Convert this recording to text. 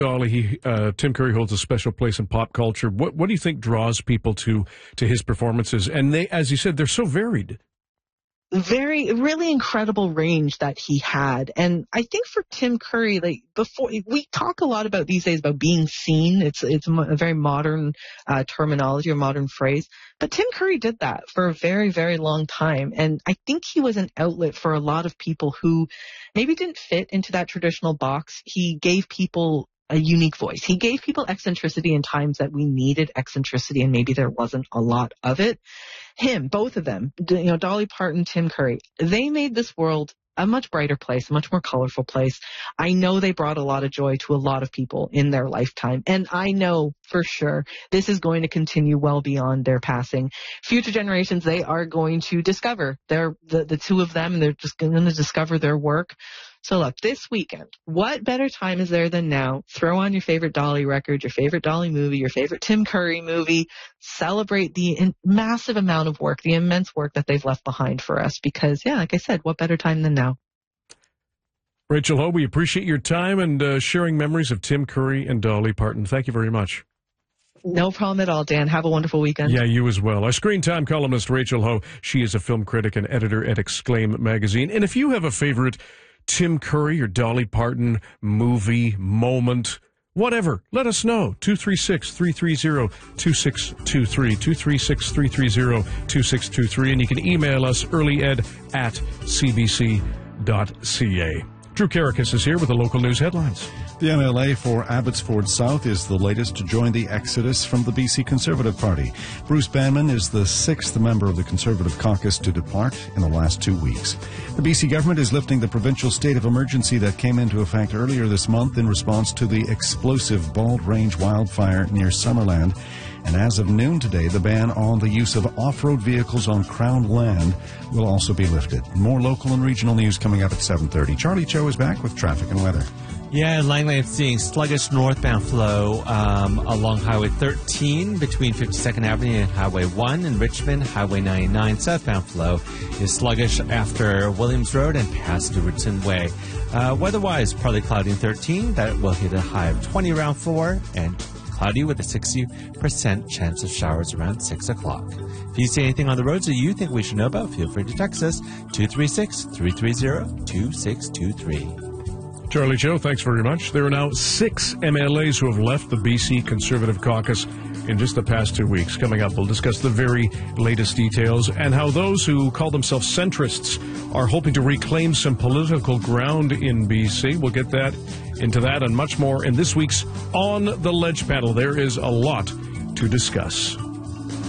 Dolly, Tim Curry holds a special place in pop culture. What do you think draws people to his performances? And they, as you said, they're so varied. Really incredible range that he had. And I think for Tim Curry, like before, we talk a lot about these days about being seen. It's a very modern terminology or modern phrase. But Tim Curry did that for a very, very long time. And I think he was an outlet for a lot of people who maybe didn't fit into that traditional box. He gave people a unique voice. He gave people eccentricity in times that we needed eccentricity and maybe there wasn't a lot of it. Both of them, Dolly Parton, Tim Curry, they made this world a much brighter place, a much more colorful place. I know they brought a lot of joy to a lot of people in their lifetime. And I know for sure this is going to continue well beyond their passing. Future generations, they are going to discover the two of them, and they're just going to discover their work. So look, this weekend, what better time is there than now? Throw on your favorite Dolly record, your favorite Dolly movie, your favorite Tim Curry movie. Celebrate the massive amount of work, the immense work that they've left behind for us. Because, yeah, like I said, what better time than now? Rachel Ho, we appreciate your time and sharing memories of Tim Curry and Dolly Parton. Thank you very much. No problem at all, Dan. Have a wonderful weekend. Yeah, you as well. Our Screen Time columnist, Rachel Ho, she is a film critic and editor at Exclaim magazine. And if you have a favorite Tim Curry or Dolly Parton movie, moment, whatever, let us know. 236-330-2623, 236-330-2623, and you can email us earlyed@cbc.ca. Drew Karakis is here with the local news headlines. The MLA for Abbotsford South is the latest to join the exodus from the BC Conservative Party. Bruce Banman is the sixth member of the Conservative caucus to depart in the last 2 weeks. The BC government is lifting the provincial state of emergency that came into effect earlier this month in response to the explosive Bald Range wildfire near Summerland. And as of noon today, the ban on the use of off-road vehicles on Crown land will also be lifted. More local and regional news coming up at 7:30. Charlie Cho is back with traffic and weather. Yeah, in Langley, I'm seeing sluggish northbound flow along Highway 13 between 52nd Avenue and Highway 1. In Richmond, Highway 99 southbound flow is sluggish after Williams Road and past Stewartson Way. Weather-wise, partly cloudy in 13. That will hit a high of 20 around 4 and cloudy with a 60% chance of showers around 6 o'clock. If you see anything on the roads that you think we should know about, feel free to text us 236-330-2623. Charlie Cho, thanks very much. There are now 6 MLAs who have left the BC Conservative Caucus in just the past 2 weeks. Coming up, we'll discuss the very latest details and how those who call themselves centrists are hoping to reclaim some political ground in BC. We'll get into that and much more in this week's On the Ledge panel. There is a lot to discuss.